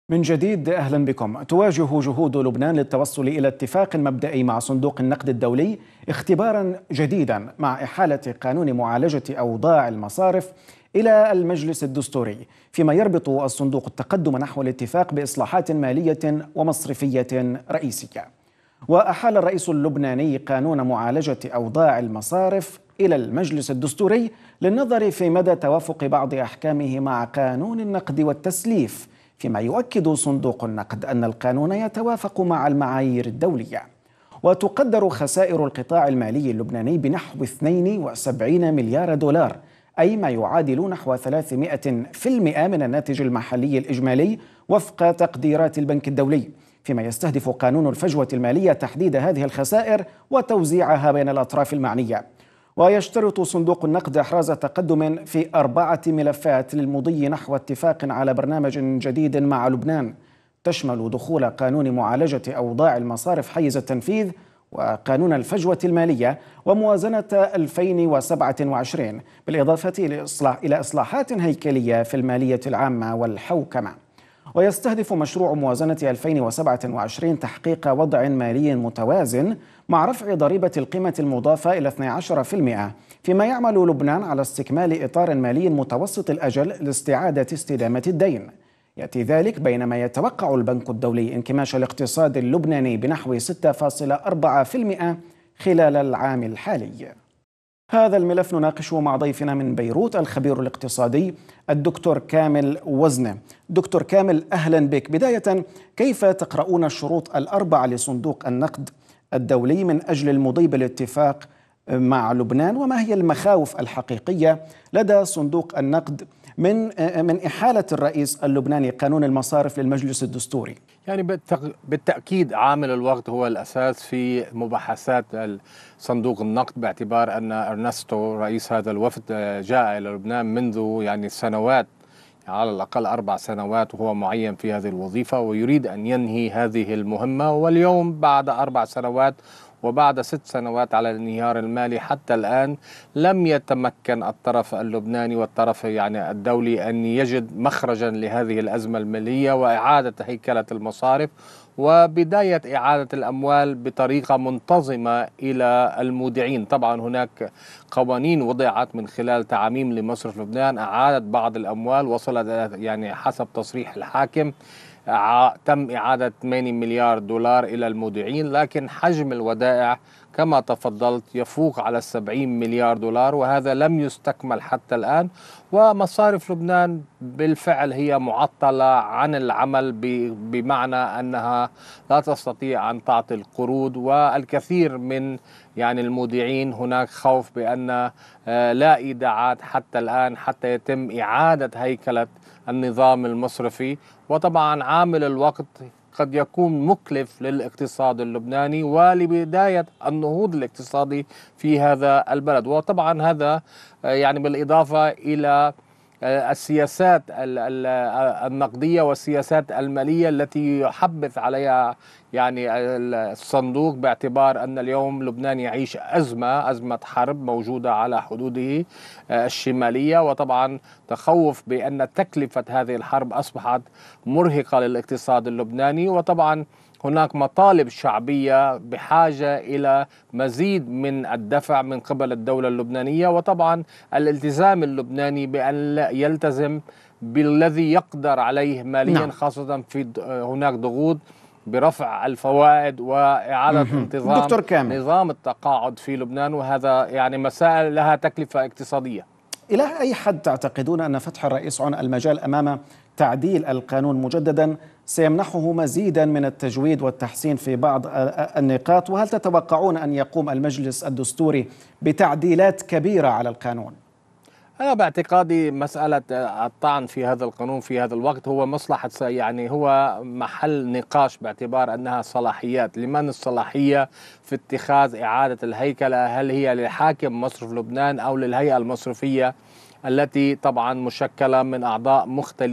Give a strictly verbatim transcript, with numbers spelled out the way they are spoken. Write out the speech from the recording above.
من جديد أهلا بكم. تواجه جهود لبنان للتوصل إلى اتفاق مبدئي مع صندوق النقد الدولي اختبارا جديدا مع إحالة قانون معالجة أوضاع المصارف إلى المجلس الدستوري، فيما يربط الصندوق التقدم نحو الاتفاق بإصلاحات مالية ومصرفية رئيسية. وأحال الرئيس اللبناني قانون معالجة أوضاع المصارف إلى المجلس الدستوري للنظر في مدى توافق بعض أحكامه مع قانون النقد والتسليف، فيما يؤكد صندوق النقد أن القانون يتوافق مع المعايير الدولية. وتقدر خسائر القطاع المالي اللبناني بنحو اثنين وسبعين مليار دولار، أي ما يعادل نحو ثلاثمائة بالمئة من الناتج المحلي الإجمالي وفق تقديرات البنك الدولي، فيما يستهدف قانون الفجوة المالية تحديد هذه الخسائر وتوزيعها بين الأطراف المعنية. ويشترط صندوق النقد إحراز تقدم في أربعة ملفات للمضي نحو اتفاق على برنامج جديد مع لبنان، تشمل دخول قانون معالجة أوضاع المصارف حيز التنفيذ وقانون الفجوة المالية وموازنة ألفين وسبعة وعشرين، بالإضافة إلى إصلاحات هيكلية في المالية العامة والحوكمة. ويستهدف مشروع موازنة ألفين وسبعة وعشرين تحقيق وضع مالي متوازن مع رفع ضريبة القيمة المضافة إلى اثني عشر بالمئة، فيما يعمل لبنان على استكمال إطار مالي متوسط الأجل لاستعادة استدامة الدين. يأتي ذلك بينما يتوقع البنك الدولي انكماش الاقتصاد اللبناني بنحو ستة فاصلة أربعة بالمئة خلال العام الحالي. هذا الملف نناقشه مع ضيفنا من بيروت الخبير الاقتصادي الدكتور كامل وزنة. دكتور كامل، أهلا بك. بداية، كيف تقرؤون الشروط الأربعة لصندوق النقد الدولي من أجل المضي بالاتفاق مع لبنان، وما هي المخاوف الحقيقية لدى صندوق النقد من من إحالة الرئيس اللبناني قانون المصارف للمجلس الدستوري؟ يعني بالتأكيد عامل الوقت هو الأساس في مباحثات صندوق النقد، باعتبار أن أرنستو رئيس هذا الوفد جاء إلى لبنان منذ يعني سنوات، على الأقل أربع سنوات وهو معين في هذه الوظيفة، ويريد أن ينهي هذه المهمة. واليوم بعد أربع سنوات وبعد ست سنوات على الانهيار المالي حتى الآن لم يتمكن الطرف اللبناني والطرف يعني الدولي أن يجد مخرجا لهذه الأزمة المالية وإعادة هيكلة المصارف وبداية إعادة الأموال بطريقة منتظمة إلى المودعين. طبعا هناك قوانين وضعت من خلال تعاميم لمصرف لبنان أعادت بعض الأموال، وصلت يعني حسب تصريح الحاكم تم إعادة ثمانية مليار دولار إلى المودعين، لكن حجم الودائع كما تفضلت يفوق على السبعين مليار دولار، وهذا لم يستكمل حتى الآن. ومصارف لبنان بالفعل هي معطلة عن العمل بمعنى أنها لا تستطيع أن تعطي القروض، والكثير من يعني المودعين هناك خوف بأن لا إيداعات حتى الآن حتى يتم إعادة هيكلة النظام المصرفي. وطبعا عامل الوقت قد يكون مكلف للاقتصاد اللبناني ولبداية النهوض الاقتصادي في هذا البلد. وطبعا هذا يعني بالإضافة إلى السياسات النقدية والسياسات المالية التي يحبث عليها يعني الصندوق، باعتبار أن اليوم لبنان يعيش أزمة أزمة حرب موجودة على حدوده الشمالية، وطبعا تخوف بأن تكلفة هذه الحرب أصبحت مرهقة للاقتصاد اللبناني. وطبعا هناك مطالب شعبية بحاجة إلى مزيد من الدفع من قبل الدولة اللبنانية، وطبعا الالتزام اللبناني بأن يلتزم بالذي يقدر عليه ماليا. نعم. خاصة في هناك ضغوط برفع الفوائد وإعادة انتظام دكتور كامل. نظام التقاعد في لبنان، وهذا يعني مسائل لها تكلفة اقتصادية. إلى أي حد تعتقدون أن فتح الرئيس عن المجال أمام تعديل القانون مجددا سيمنحه مزيدا من التجويد والتحسين في بعض النقاط؟ وهل تتوقعون أن يقوم المجلس الدستوري بتعديلات كبيرة على القانون؟ أنا باعتقادي مسألة الطعن في هذا القانون في هذا الوقت هو مصلحة، يعني هو محل نقاش، باعتبار أنها صلاحيات. لمن الصلاحية في اتخاذ إعادة الهيكلة؟ هل هي لحاكم مصرف لبنان أو للهيئة المصرفية التي طبعا مشكلة من أعضاء مختلفة؟